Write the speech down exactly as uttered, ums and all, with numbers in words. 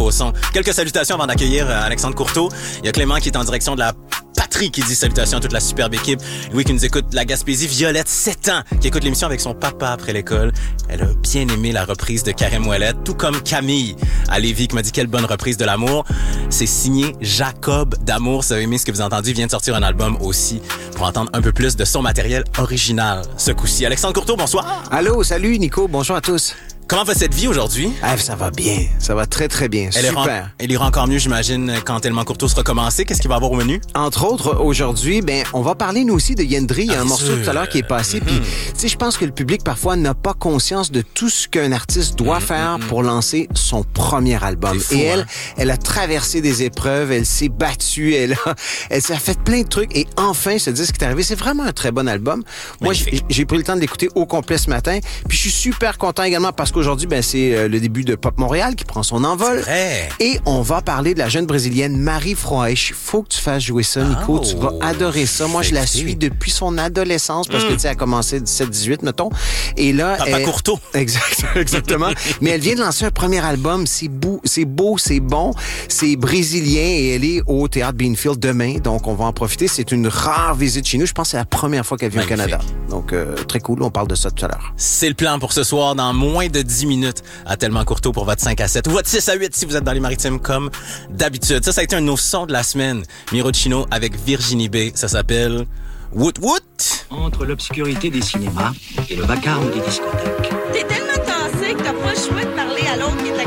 au son. Quelques salutations avant d'accueillir Alexandre Courteau. Il y a Clément qui est en direction de la patrie qui dit salutations à toute la superbe équipe. Louis qui nous écoute de la Gaspésie. Violette, sept ans, qui écoute l'émission avec son papa après l'école. Elle a bien aimé la reprise de Carême Ouellette, tout comme Camille à Lévis qui m'a dit quelle bonne reprise de l'amour. C'est signé Jacob d'Amour. Si vous avez aimé ce que vous avez entendu, il vient de sortir un album aussi pour entendre un peu plus de son matériel original ce coup-ci. Alexandre Courteau, bonsoir. Allô, salut Nico, bonjour à tous. Comment va cette vie aujourd'hui? Ah, ça va bien, ça va très très bien, elle super. Ira, elle ira encore mieux, j'imagine, quand Tellement Courteau sera commencé. Qu'est-ce qu'il va y avoir au menu? Entre autres, aujourd'hui, ben, on va parler nous aussi de Yendri. Il y a ah, un morceau sûr. tout à l'heure qui est passé. Mm-hmm. Puis, tu sais, je pense que le public parfois n'a pas conscience de tout ce qu'un artiste doit mm-hmm. faire pour lancer son premier album. Fou, et elle, hein? elle a traversé des épreuves, elle s'est battue, elle a, elle s'est fait plein de trucs. Et enfin, ce disque est arrivé. C'est vraiment un très bon album. Moi, j'ai, j'ai pris le temps de l'écouter au complet ce matin. Puis, je suis super content également parce qu'aujourd'hui, ben, c'est le début de Pop Montréal qui prend son envol. Vrai. Et on va parler de la jeune brésilienne Marie Froesch. Faut que tu fasses jouer ça, Nico. Oh, tu vas adorer ça. Moi, je la suis depuis son adolescence parce mm. que, tu sais, elle a commencé dix-sept dix-huit, mettons. Et là, Papa elle... Courteau. Exact, exactement. Mais elle vient de lancer un premier album. C'est beau, c'est beau, c'est bon. C'est brésilien et elle est au Théâtre Beanfield demain. Donc, on va en profiter. C'est une rare visite chez nous. Je pense que c'est la première fois qu'elle vient Magnifique. Au Canada. Donc, euh, très cool. On parle de ça tout à l'heure. C'est le plan pour ce soir dans moins de dix minutes. À Tellement Courteau pour votre cinq à sept ou votre six à huit si vous êtes dans les Maritimes comme d'habitude. Ça, ça a été un de nos sons de la semaine. Miro Chino avec Virginie B. Ça s'appelle Woot Woot. Entre l'obscurité des cinémas et le vacarme des discothèques. T'es tellement tassé que t'as pas le choix de parler à l'autre qui est à